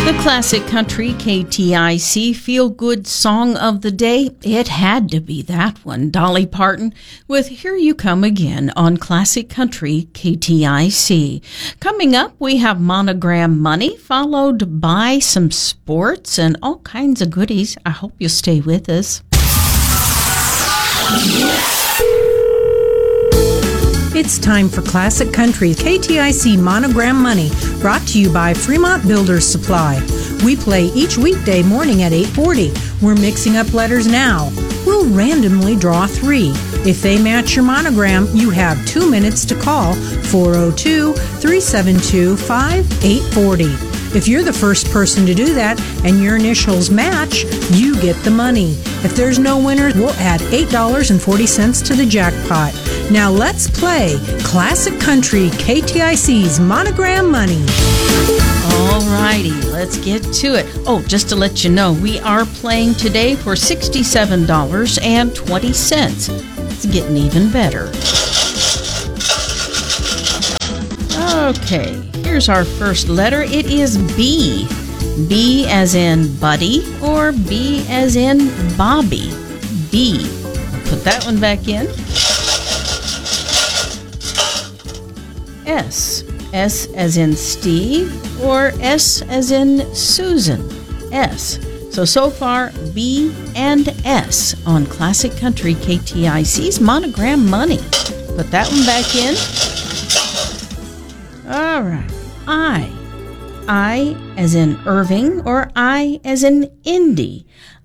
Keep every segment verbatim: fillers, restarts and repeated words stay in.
The Classic Country K T I C Feel Good Song of the Day, it had to be that one, Dolly Parton, with Here You Come Again on Classic Country K T I C. Coming up, we have Monogram Money, followed by some sports and all kinds of goodies. I hope you'll stay with us. It's time for Classic Country K T I C Monogram Money, brought to you by Fremont Builders Supply. We play each weekday morning at eight forty. We're mixing up letters now. We'll randomly draw three. If they match your monogram, you have two minutes to call four oh two, three seven two, five eight four oh. If you're the first person to do that and your initials match, you get the money. If there's no winner, we'll add eight dollars and forty cents to the jackpot. Now let's play Classic Country K T I C's Monogram Money. All righty, let's get to it. Oh, just to let you know, we are playing today for sixty-seven dollars and twenty cents. It's getting even better. Okay, here's our first letter. It is B. B as in Buddy or B as in Bobby. B. Put that one back in. S. S as in Steve or S as in Susan. S. So, so far, B and S on Classic Country K T I C's Monogram Money. Put that one back in. All right. I. I as in Irving or I as in Indy.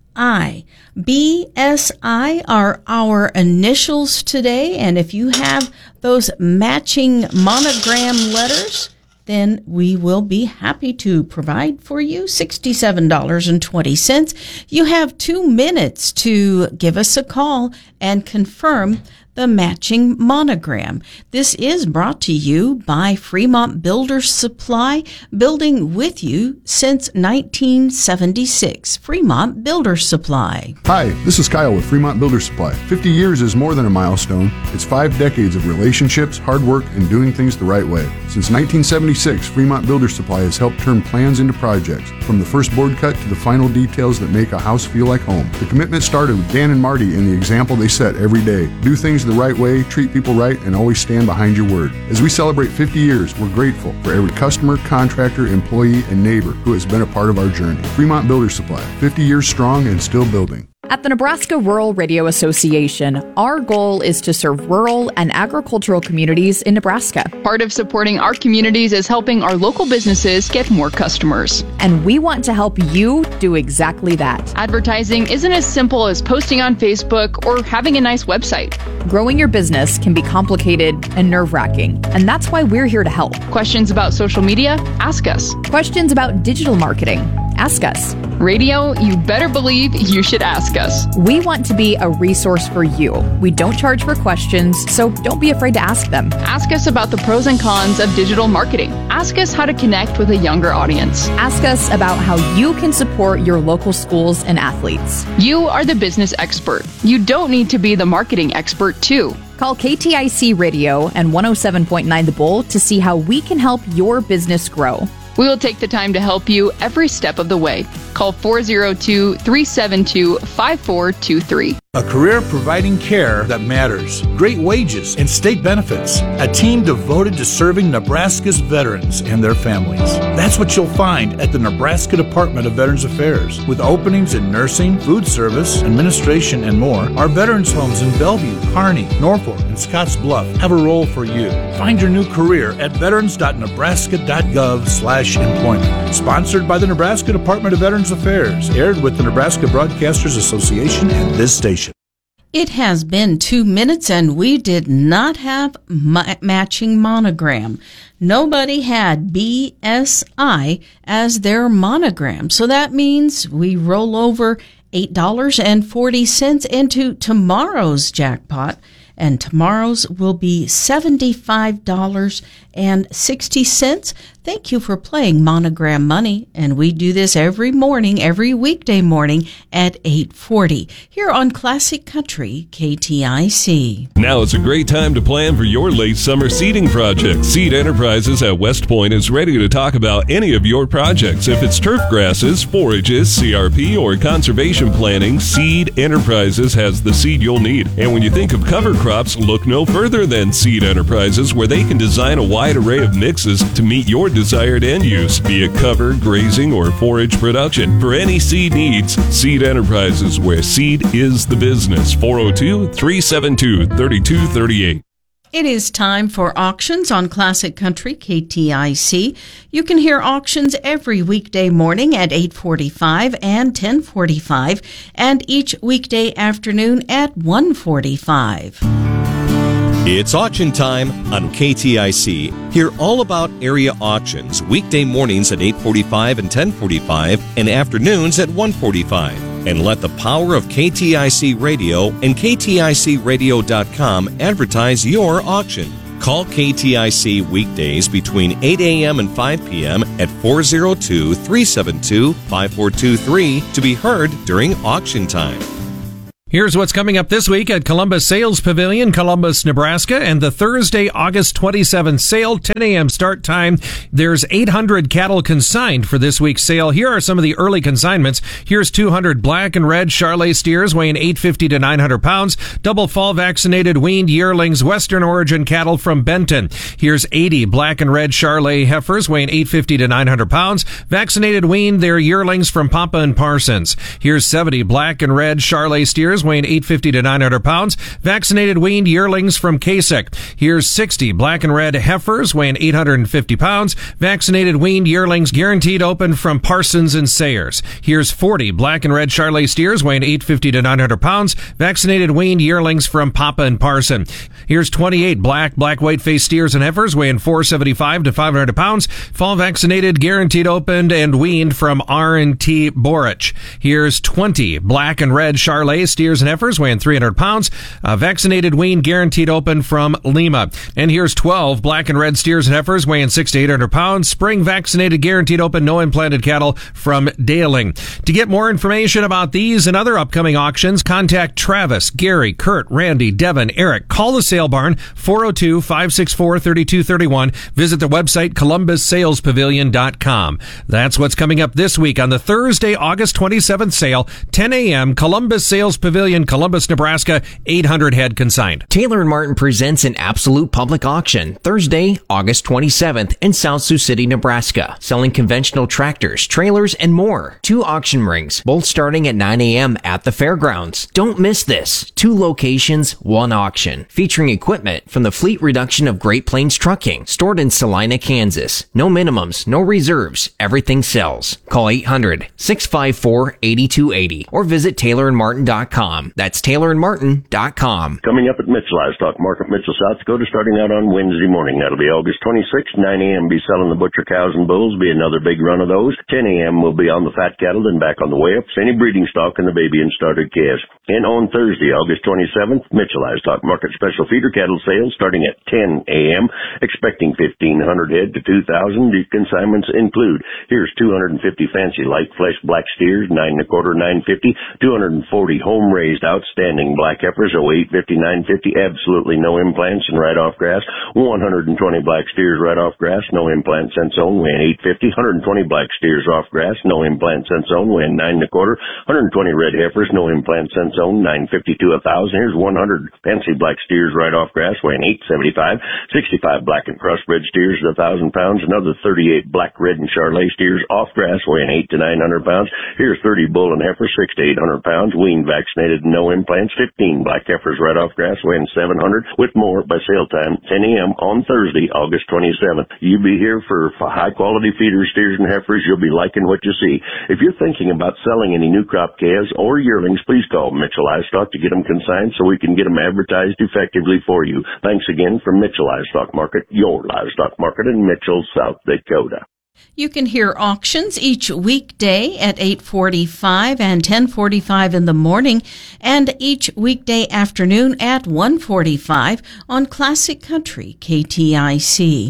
I. B, S, I are our initials today, and if you have those matching monogram letters, then we will be happy to provide for you sixty-seven dollars and twenty cents. You have two minutes to give us a call and confirm the matching monogram. This is brought to you by Fremont Builders Supply, building with you since nineteen seventy-six. Fremont Builders Supply. Hi, this is Kyle with Fremont Builders Supply. fifty years is more than a milestone. It's five decades of relationships, hard work, and doing things the right way. Since nineteen seventy-six, Fremont Builders Supply has helped turn plans into projects, from the first board cut to the final details that make a house feel like home. The commitment started with Dan and Marty and the example they set every day. Do things the right way, treat people right, and always stand behind your word. As we celebrate fifty years, we're grateful for every customer, contractor, employee, and neighbor who has been a part of our journey. Fremont Builders Supply, fifty years strong and still building. At the Nebraska Rural Radio Association, our goal is to serve rural and agricultural communities in Nebraska. Part of supporting our communities is helping our local businesses get more customers. And we want to help you do exactly that. Advertising isn't as simple as posting on Facebook or having a nice website. Growing your business can be complicated and nerve-wracking, and that's why we're here to help. Questions about social media? Ask us. Questions about digital marketing? Ask us. Radio, you better believe you should ask us. We want to be a resource for you. We don't charge for questions, so don't be afraid to ask them. Ask us about the pros and cons of digital marketing. Ask us how to connect with a younger audience. Ask us about how you can support your local schools and athletes. You are the business expert. You don't need to be the marketing expert, too. Call K T I C Radio and one oh seven point nine The Bull to see how we can help your business grow. We will take the time to help you every step of the way. Call four oh two, three seven two, five four two three. A career providing care that matters, great wages, and state benefits. A team devoted to serving Nebraska's veterans and their families. That's what you'll find at the Nebraska Department of Veterans Affairs. With openings in nursing, food service, administration, and more, our veterans homes in Bellevue, Kearney, Norfolk, and Scotts Bluff have a role for you. Find your new career at veterans dot nebraska dot gov slash employment. Sponsored by the Nebraska Department of Veterans Affairs. Aired with the Nebraska Broadcasters Association and this station. It has been two minutes and we did not have ma- matching monogram. Nobody had B S I as their monogram. So that means we roll over eight dollars and forty cents into tomorrow's jackpot. And tomorrow's will be seventy-five dollars and sixty cents. Thank you for playing Monogram Money, and we do this every morning, every weekday morning at eight forty here on Classic Country K T I C. Now is a great time to plan for your late summer seeding project. Seed Enterprises at West Point is ready to talk about any of your projects. If it's turf grasses, forages, C R P, or conservation planning, Seed Enterprises has the seed you'll need. And when you think of cover crops, look no further than Seed Enterprises, where they can design a wide array of mixes to meet your desired end use, be it cover, grazing, or forage production. For any seed needs, Seed Enterprises, where seed is the business. four oh two, three seven two, three two three eight. It is time for auctions on Classic Country K T I C. You can hear auctions every weekday morning at eight forty-five and ten forty-five, and each weekday afternoon at one forty-five. It's auction time on K T I C. Hear all about area auctions weekday mornings at eight forty-five and ten forty-five and afternoons at one forty-five. And let the power of K T I C Radio and K T I C radio dot com advertise your auction. Call K T I C weekdays between eight a.m. and five p.m. at four oh two, three seven two, five four two three to be heard during auction time. Here's what's coming up this week at Columbus Sales Pavilion, Columbus, Nebraska, and the Thursday, August twenty-seventh sale, ten a.m. start time. There's eight hundred cattle consigned for this week's sale. Here are some of the early consignments. Here's two hundred black and red Charolais steers weighing eight fifty to nine hundred pounds, double fall vaccinated weaned yearlings Western origin cattle from Benton. Here's eighty black and red Charolais heifers weighing eight fifty to nine hundred pounds, vaccinated weaned their yearlings from Papa and Parsons. Here's seventy black and red Charolais steers weighing eight fifty to nine hundred pounds, vaccinated weaned yearlings from Kasich. Here's sixty black and red heifers weighing eight hundred fifty pounds, vaccinated weaned yearlings guaranteed open from Parsons and Sayers. Here's forty black and red Charolais steers weighing eight fifty to nine hundred pounds, vaccinated weaned yearlings from Papa and Parson. Here's twenty-eight black, black white face steers and heifers weighing four seventy-five to five hundred pounds, fall vaccinated, guaranteed opened and weaned from R and T Borich. Here's twenty black and red Charolais steers and heifers weighing three hundred pounds, uh, vaccinated weaned guaranteed open from Lima. And here's twelve black and red steers and heifers weighing six to eight hundred pounds, spring vaccinated guaranteed open no implanted cattle from Daling. To get more information about these and other upcoming auctions, contact Travis, Gary, Kurt, Randy, Devin, Eric. Call the sale barn four oh two, five six four, three two three one. Visit the website columbus sales pavilion dot com. That's what's coming up this week on the Thursday, August twenty-seventh sale, ten a.m. Columbus Sales Pavilion, Columbus, Nebraska, eight hundred head consigned. Taylor and Martin presents an absolute public auction Thursday, August twenty-seventh in South Sioux City, Nebraska, selling conventional tractors, trailers, and more. Two auction rings, both starting at nine a.m. at the fairgrounds. Don't miss this. Two locations, one auction, featuring equipment from the fleet reduction of Great Plains Trucking, stored in Salina, Kansas. No minimums, no reserves. Everything sells. Call eight hundred, six five four, eight two eight zero or visit taylor and martin dot com. That's taylor and martin dot com. Coming up at Mitchell Livestock Market, Mitchell, South Dakota, starting out on Wednesday morning. That'll be August twenty-sixth, nine a.m. Be selling the butcher cows and bulls. Be another big run of those. ten a.m. will be on the fat cattle, then back on the way ups, any breeding stock, and the baby and started calves. And on Thursday, August twenty-seventh, Mitchell Livestock Market special feeder cattle sales starting at ten a.m. Expecting fifteen hundred head to two thousand. The consignments include, here's two hundred fifty fancy light flesh black steers, nine and a quarter, nine fifty. two hundred forty home raised outstanding black heifers, oh eight fifty, nine fifty, absolutely no implants and right off grass. one hundred twenty black steers right off grass, no implant cents owned, weighing eight fifty. one hundred twenty black steers off grass, no implant cents owned, weighing nine and a quarter. one hundred twenty red heifers, no implant cents owned, nine fifty to one thousand. Here's one hundred fancy black steers right off grass, weighing eight seventy-five. sixty-five black and crossbred steers at one thousand pounds. Another thirty-eight black, red, and Charolais steers off grass, weighing eight to nine hundred pounds. Here's thirty bull and heifers, six to eight hundred pounds, weaned, vaccinated, no implants. fifteen black heifers right off grass, weighing seven hundred, with more by sale time, ten a.m. on Thursday, August twenty-seventh. You'll be here for, for high-quality feeders, steers, and heifers. You'll be liking what you see. If you're thinking about selling any new crop calves or yearlings, please call Mitchell Livestock to get them consigned so we can get them advertised effectively for you. Thanks again from Mitchell Livestock Market, your livestock market in Mitchell, South Dakota. You can hear auctions each weekday at eight forty-five and ten forty-five in the morning, and each weekday afternoon at one forty-five on Classic Country K T I C.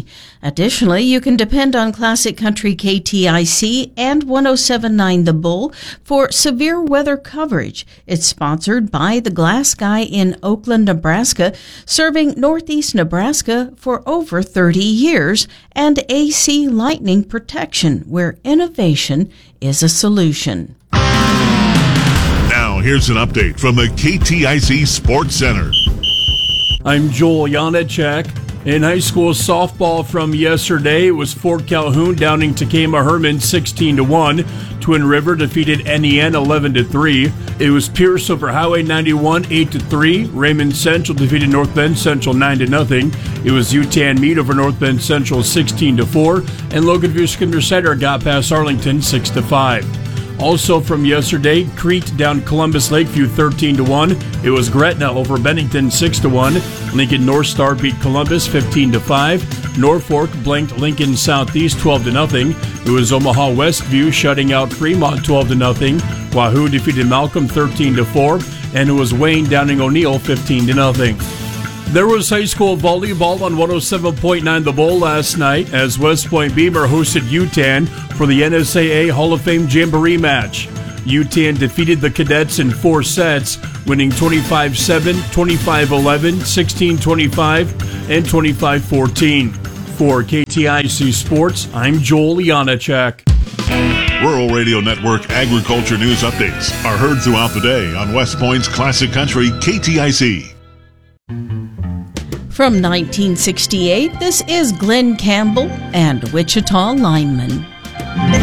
Additionally, you can depend on Classic Country K T I C and one oh seven point nine The Bull for severe weather coverage. It's sponsored by the Glass Guy in Oakland, Nebraska, serving northeast Nebraska for over thirty years, and A C Lightning Protection, where innovation is a solution. Now, here's an update from the K T I C Sports Center. I'm Joel Janacek. In high school softball from yesterday, it was Fort Calhoun downing Takema Herman sixteen to one. Twin River defeated N E N eleven to three. It was Pierce over Highway ninety-one eight to three. Raymond Central defeated North Bend Central nine to nothing. It was Utan Meade over North Bend Central sixteen to four, and Logan View Skinner Cider got past Arlington six to five. Also from yesterday, Crete down Columbus Lakeview thirteen to one. It was Gretna over Bennington six to one. Lincoln North Star beat Columbus fifteen to five. Norfolk blanked Lincoln Southeast twelve to nothing. It was Omaha Westview shutting out Fremont twelve to nothing. Wahoo defeated Malcolm thirteen to four, and it was Wayne downing O'Neill fifteen to nothing. There was high school volleyball on one oh seven point nine The Bull last night as West Point Beamer hosted Utan for the N S A A Hall of Fame Jamboree match. Utan defeated the Cadets in four sets, winning twenty-five seven, twenty-five eleven, sixteen twenty-five, and twenty-five fourteen. For K T I C Sports, I'm Joel Janacek. Rural Radio Network agriculture news updates are heard throughout the day on West Point's Classic Country K T I C. From nineteen sixty-eight, this is Glenn Campbell and Wichita Lineman.